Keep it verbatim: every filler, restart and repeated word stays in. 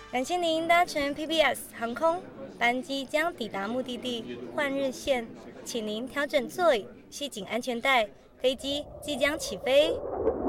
感谢您搭乘 P B S 航空，班机将抵达目的地换日线，请您调整座椅，系紧安全带，飞机即将起飞。